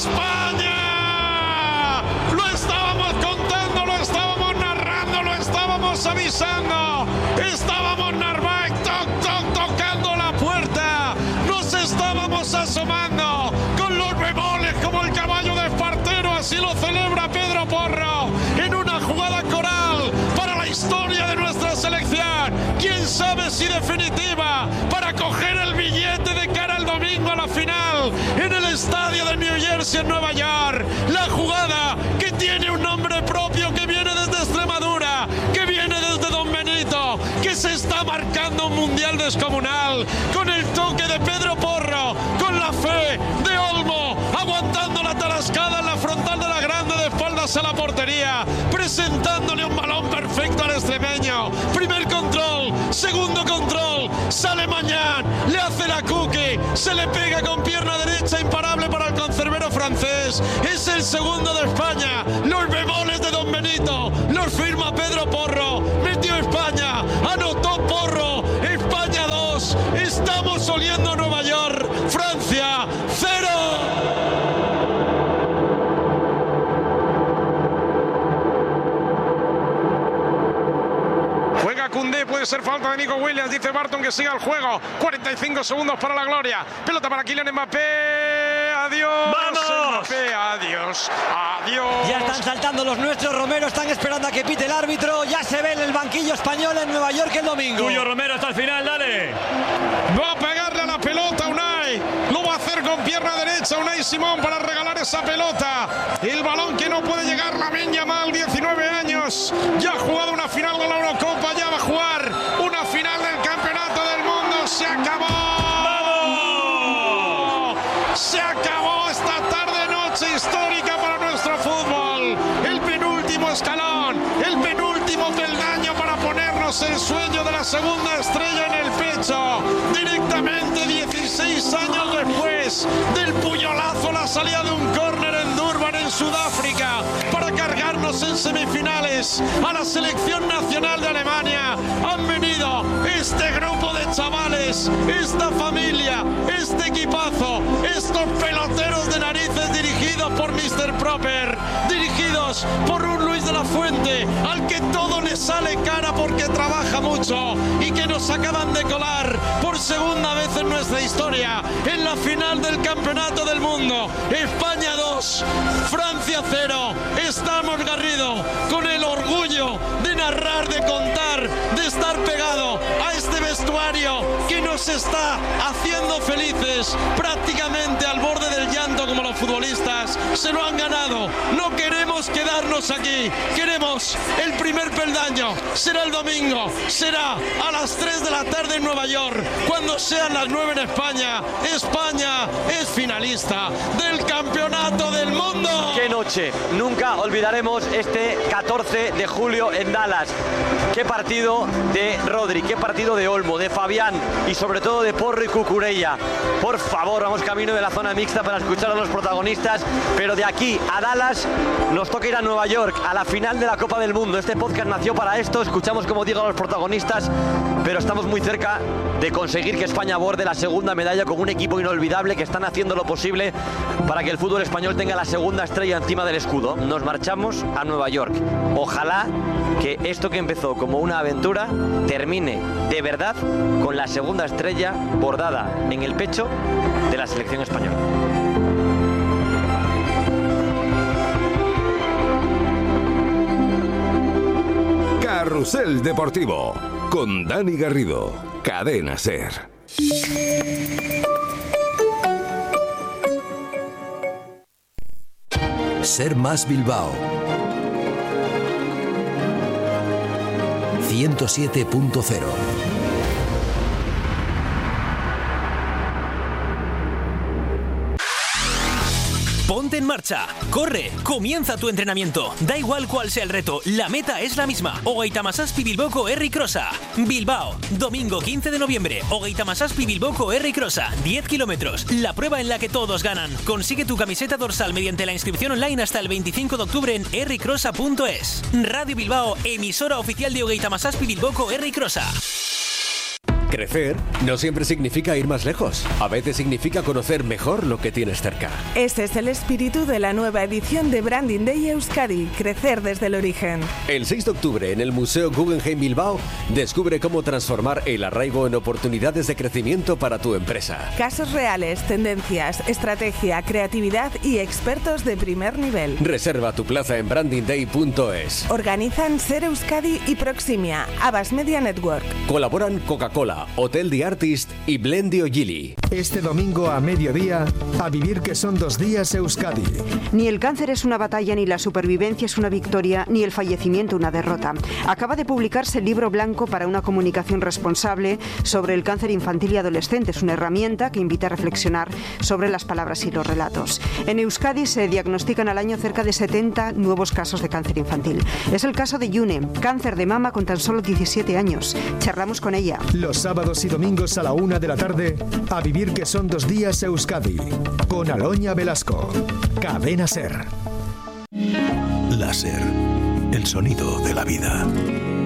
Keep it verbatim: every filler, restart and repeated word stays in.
España. Lo estábamos contando, lo estábamos narrando, lo estábamos avisando. Estábamos Narváez toc, toc, tocando la puerta. Nos estábamos asomando con los bemoles como el caballo de Espartero. Así lo celebra Pedro Porro en una jugada coral para la historia de nuestra selección. Quién sabe si definitiva para coger el billete de cara al domingo a la final en el estadio de New Jersey en Nueva York. La jugada que tiene un nombre propio, que viene desde Extremadura, que viene desde Don Benito, que se está marcando un mundial descomunal con el toque de Pedro Porro, con la fe de Olmo, aguantando la tarascada en la frontal de la grande de espaldas a la portería, presentándole un balón perfecto al extremeño. Primer control, segundo control, sale Mañán, le hace la cookie, se le pega con pierna derecha imparable para el concerbero francés. Es el segundo de España. Los bemoles de Don Benito los firma Pedro Porro. Metió España, anotó Porro. España dos, estamos oliendo Nueva York. Francia cero. Koundé, puede ser falta de Nico Williams, dice Barton que siga el juego. cuarenta y cinco segundos para la gloria. Pelota para Kylian Mbappé. Adiós. ¡Vamos! Mbappé, adiós. Adiós. Ya están saltando los nuestros, Romero. Están esperando a que pite el árbitro. Ya se ve en el banquillo español en Nueva York el domingo. Tuyo, Romero, hasta el final, dale. Va a pegarle a la pelota Unai. Lo va a hacer con pierna derecha Unai Simón para regalar esa pelota. El balón que no puede llegar Lamine Yamal, diecinueve años. Ya ha jugado una final de la Eurocopa. Ya va a jugar una final del Campeonato del Mundo. Se acabó. ¡Vamos! Se acabó esta tarde-noche histórica para nuestro fútbol. El penúltimo escalón, el penúltimo peldaño para ponernos el sueño de la segunda estrella en el pecho. Directamente dieciséis años después del puñolazo, la salida de un córner en Durban, en Sudáfrica, para cargarnos en semifinales a la selección nacional de Alemania. Han venido este grupo de chavales, esta familia, este equipazo, estos peloteros de narices dirigidos por míster Proper, dirigidos por un Luis de la Fuente, al que todo le sale cara porque trabaja mucho, y que nos acaban de colar por segunda vez en nuestra historia en la final del Campeonato del Mundo. España dos, Francia cero. Estamos, Garrido, con el orgullo de narrar, de contar, de estar pegado a este vestuario que nos está haciendo felices, prácticamente al borde del llanto como los futbolistas. Se lo han ganado. No queremos quedarnos aquí. Queremos el primer peldaño. Será el domingo. Será a las tres de la tarde en Nueva York. Cuando sean las nueve en España. España es finalista del Campeonato del Mundo. ¡Qué noche! Nunca olvidaremos este catorce de julio en Dallas. ¡Qué partido de Rodri! ¡Qué partido de Olmo, de Fabián y sobre todo de Porro y Cucurella! Por favor, vamos camino de la zona mixta para escuchar a los protagonistas, pero de aquí a Dallas nos toca ir a Nueva York, a la final de la Copa del Mundo. Este podcast nació para esto, escuchamos como digo a los protagonistas, pero estamos muy cerca de conseguir que España aborde la segunda medalla con un equipo inolvidable que están haciendo lo posible para que el fútbol español tenga la segunda estrella encima del escudo. Nos marchamos a Nueva York. Ojalá que esto que empezó como una aventura termine de verdad con la segunda estrella bordada en el pecho de la selección española. Carrusel Deportivo con Dani Garrido, Cadena SER. Ser Más Bilbao ciento siete punto cero. Ponte en marcha, corre, comienza tu entrenamiento. Da igual cuál sea el reto, la meta es la misma. Hogeita Hamazazpi Bilboko Herri Crossa. Bilbao, domingo quince de noviembre. Hogeita Hamazazpi Bilboko Herri Crossa, diez kilómetros. La prueba en la que todos ganan. Consigue tu camiseta dorsal mediante la inscripción online hasta el veinticinco de octubre en herri crossa punto es. Radio Bilbao, emisora oficial de Hogeita Hamazazpi Bilboko Herri Crossa. Crecer no siempre significa ir más lejos. A veces significa conocer mejor lo que tienes cerca. Ese es el espíritu de la nueva edición de Branding Day Euskadi, crecer desde el origen. El seis de octubre en el Museo Guggenheim Bilbao, descubre cómo transformar el arraigo en oportunidades de crecimiento para tu empresa. Casos reales, tendencias, estrategia, creatividad y expertos de primer nivel. Reserva tu plaza en branding day punto es. Organizan Ser Euskadi y Proximia, Abbas Media Network. Colaboran Coca-Cola, Hotel The Artist y Blendio Gili. Este domingo a mediodía, a vivir que son dos días Euskadi. Ni el cáncer es una batalla, ni la supervivencia es una victoria, ni el fallecimiento una derrota. Acaba de publicarse el libro blanco para una comunicación responsable sobre el cáncer infantil y adolescente. Es una herramienta que invita a reflexionar sobre las palabras y los relatos. En Euskadi se diagnostican al año cerca de setenta nuevos casos de cáncer infantil. Es el caso de Yune, cáncer de mama con tan solo diecisiete años. Charlamos con ella. Los sábados y domingos a la una de la tarde, a vivir que son dos días Euskadi, con Aloña Velasco. Cadena SER. Láser, el sonido de la vida.